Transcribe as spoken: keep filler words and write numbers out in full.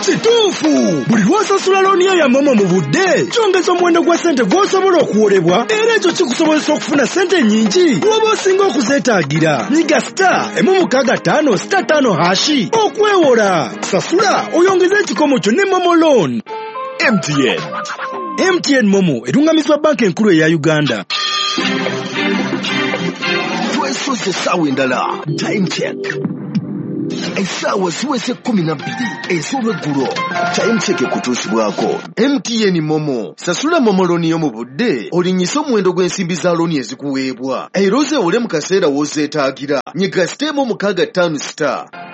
Kituufu! Buli lw'osasula looni yo ya Momo mu budde, kyongeza omuwendo gwa ssente gw'osobola okuwolebwa, era ekyo kikusobozesa okufuna ssente nnyingi bw'oba osinga okuzeetaagira. Nyiga star emu mukaaga ttaano star ttaano hashi okwewola. Sasula oyongeze ekikomo kyo ne Momo Loan. M T N. M T N Momo erungamizibwa banka enkulu eya Uganda. Twesoze essaawa endala. Time check. Essaawa ziweze kkumi na bbiri ez'olweggulo. Time check ekutuusibwako. M T N Momo. Sasula Momo looni yo mu budde olinnyise omuwendo gw'ensimbi za looni ezikuweebwa. Era ozeewole mu kaseera w'ozeetaagira. Nyiga star emu mukaaga ttaano star.